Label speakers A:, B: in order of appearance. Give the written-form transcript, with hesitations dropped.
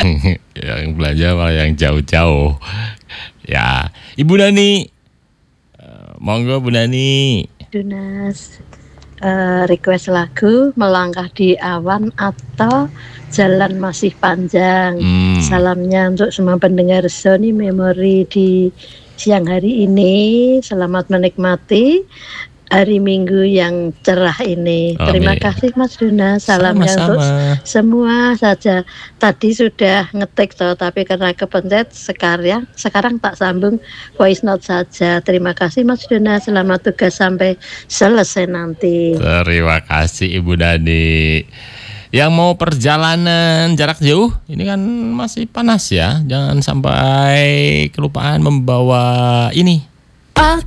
A: Yang belanja malah yang jauh-jauh. Ya, Ibu Dani. Monggo Bu Dani.
B: Dunas, request lagu Melangkah di Awan atau Jalan Masih Panjang. Salamnya untuk semua pendengar Sony Memori di siang hari ini. Selamat menikmati hari Minggu yang cerah ini. Terima kasih Mas Dunas. Salamnya
A: Sama-sama.
B: untuk semua saja. Tadi sudah ngetik tapi karena kepencet sekarang tak sambung voice note saja. Terima kasih Mas Dunas. Selamat tugas sampai selesai nanti.
A: Terima kasih Ibu Dani. Yang mau perjalanan jarak jauh, ini kan masih panas ya. Jangan sampai kelupaan membawa ini.